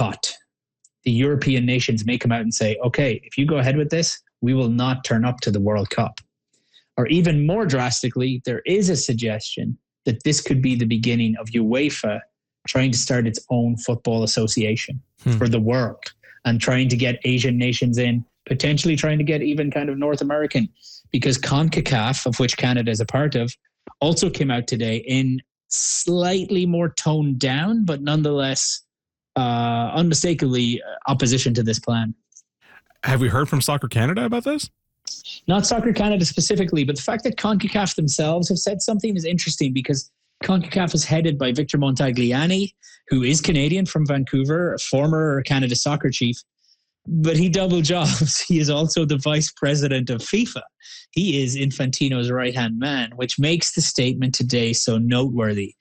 boycott, the European nations may come out and say, okay, if you go ahead with this, we will not turn up to the World Cup. Or even more drastically, there is a suggestion that this could be the beginning of UEFA trying to start its own football association for the world and trying to get Asian nations in, potentially trying to get even kind of North American, because CONCACAF, of which Canada is a part of, also came out today in slightly more toned down, but nonetheless unmistakably opposition to this plan. Have we heard from Soccer Canada about this? Not Soccer Canada specifically, but the fact that CONCACAF themselves have said something is interesting, because CONCACAF is headed by Victor Montagliani, who is Canadian from Vancouver, a former Canada soccer chief, but he double jobs. He is also the vice president of FIFA. He is Infantino's right-hand man, which makes the statement today so noteworthy.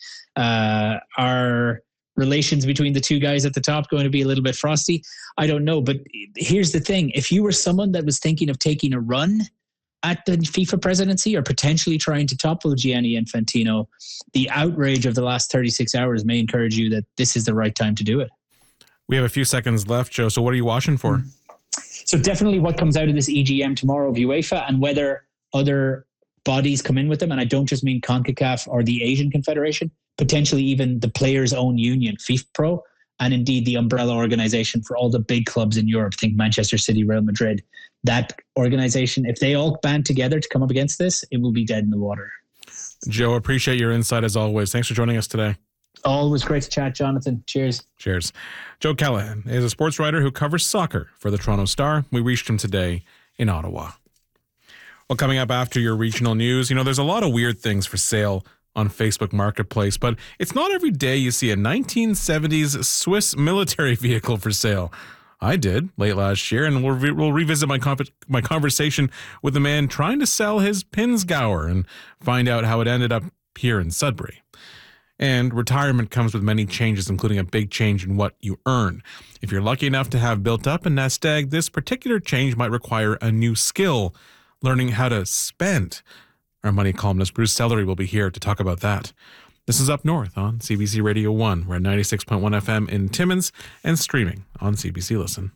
Are relations between the two guys at the top going to be a little bit frosty? I don't know, but here's the thing. If you were someone that was thinking of taking a run at the FIFA presidency or potentially trying to topple Gianni Infantino, the outrage of the last 36 hours may encourage you that this is the right time to do it. We have a few seconds left, Joe. So what are you watching for? So definitely what comes out of this EGM tomorrow of UEFA, and whether other bodies come in with them. And I don't just mean CONCACAF or the Asian Confederation, potentially even the players' own union, FIFPro, and indeed the umbrella organization for all the big clubs in Europe. Think Manchester City, Real Madrid. That organization, if they all band together to come up against this, it will be dead in the water. Joe, appreciate your insight as always. Thanks for joining us today. Always great to chat, Jonathan. Cheers. Cheers. Joe Callahan is a sports writer who covers soccer for the Toronto Star. We reached him today in Ottawa. Well, coming up after your regional news, there's a lot of weird things for sale on Facebook Marketplace, but it's not every day you see a 1970s Swiss military vehicle for sale. I did late last year, and we'll revisit my conversation with the man trying to sell his Pinzgauer and find out how it ended up here in Sudbury. And retirement comes with many changes, including a big change in what you earn. If you're lucky enough to have built up a nest egg, this particular change might require a new skill, learning how to spend. Our money columnist Bruce Sellery will be here to talk about that. This is Up North on CBC Radio 1. We're at 96.1 FM in Timmins and streaming on CBC Listen.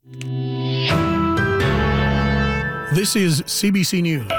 This is CBC News.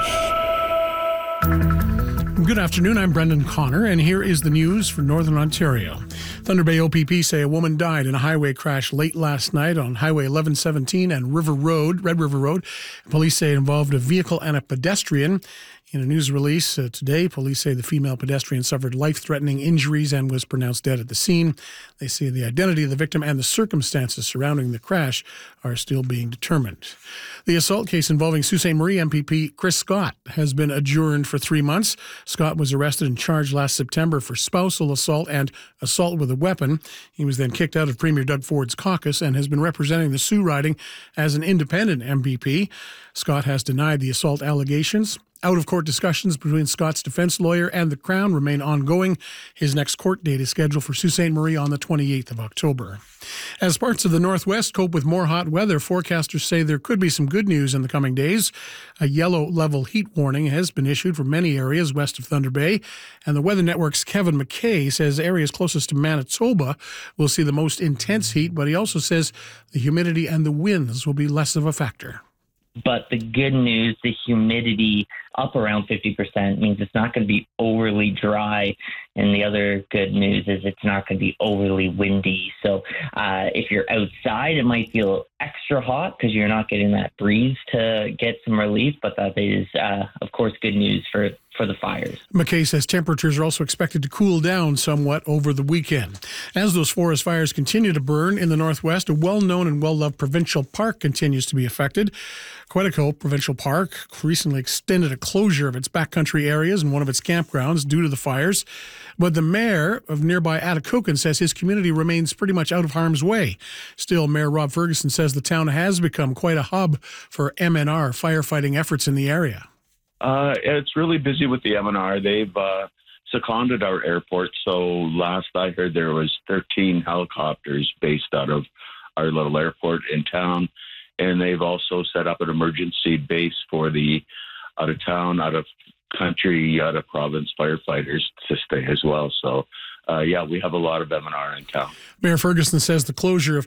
Good afternoon, I'm Brendan Connor, and here is the news for Northern Ontario. Thunder Bay OPP say a woman died in a highway crash late last night on Highway 1117 and Red River Road. Police say it involved a vehicle and a pedestrian. In a news release today, police say the female pedestrian suffered life-threatening injuries and was pronounced dead at the scene. They say the identity of the victim and the circumstances surrounding the crash are still being determined. The assault case involving Sault Ste. Marie MPP Chris Scott has been adjourned for 3 months. Scott was arrested and charged last September for spousal assault and assault with a weapon. He was then kicked out of Premier Doug Ford's caucus and has been representing the Sioux riding as an independent MPP. Scott has denied the assault allegations. Out-of-court discussions between Scott's defense lawyer and the Crown remain ongoing. His next court date is scheduled for Sault Ste. Marie on the 28th of October. As parts of the Northwest cope with more hot weather, forecasters say there could be some good news in the coming days. A yellow-level heat warning has been issued for many areas west of Thunder Bay, and the Weather Network's Kevin McKay says areas closest to Manitoba will see the most intense heat, but he also says the humidity and the winds will be less of a factor. But the good news, the humidity up around 50% means it's not going to be overly dry. And the other good news is it's not going to be overly windy. So if you're outside, it might feel extra hot because you're not getting that breeze to get some relief. But that is, of course, good news for the fires. McKay says temperatures are also expected to cool down somewhat over the weekend. As those forest fires continue to burn in the Northwest, a well-known and well-loved provincial park continues to be affected. Quetico Provincial Park recently extended a closure of its backcountry areas and one of its campgrounds due to the fires. But the mayor of nearby Atikokan says his community remains pretty much out of harm's way. Still, Mayor Rob Ferguson says the town has become quite a hub for MNR firefighting efforts in the area. It's really busy with the MNR. They've seconded our airport. So last I heard, there was 13 helicopters based out of our little airport in town. And they've also set up an emergency base for the out-of-town, out-of-country, out-of-province firefighters to stay as well. So, we have a lot of MNR in town. Mayor Ferguson says the closure of